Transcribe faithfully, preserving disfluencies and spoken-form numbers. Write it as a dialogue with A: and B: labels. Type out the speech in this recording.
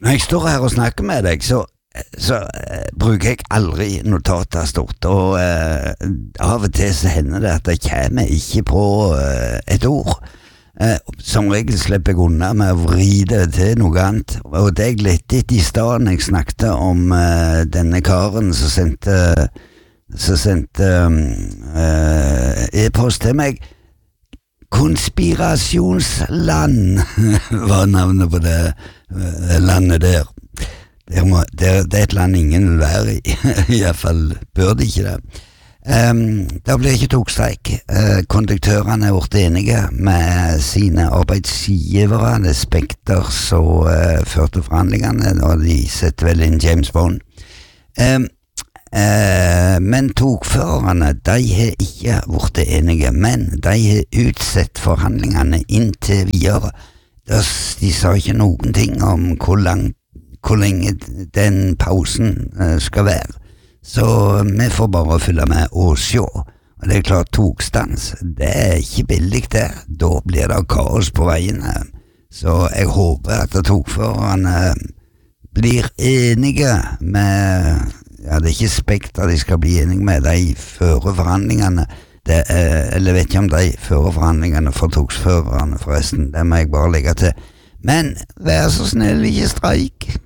A: Når jeg står her og snakker med deg, så, så uh, bruker jeg aldri notater stort, og uh, av og til så hender det at jeg kommer ikke på uh, et ord. Uh, som regel slipper jeg unna med å vri det til noe annet, og det jeg lette etter i stedet jeg snakket om uh, denne karen som sendte som sendte um, uh, e-post til meg. Konspirasjonsland var navnet på det uh, landet der. Der må, der, det er et land ingen vil være i, i hvert fall bør det ikke det. Um, det blir ikke togstreik. Uh, konduktørene er blitt enige med sine arbeidsgivere, det Spekter som uh, førte forhandlingene, og de setter vel inn James Bond. Um, Eh, men togførerne, de har ikke vært enige, men de har utsatt forhandlingene inntil videre. De sa ikke noen ting om hvor, lang, hvor lenge den pausen eh, skal være. Så vi får bare følge med og se. Og det er klart, togstans, det er ikke billig det. Da blir det kaos på veiene. Så jeg håper at togførerne blir enige med... Ja, det er ikke Spekter de skal bli enige med, de fører forhandlingene, det er, eller vet ikke om de fører forhandlingene for togsførerne forresten, det må jeg bare legge til. Men vær så snill, ikke streik.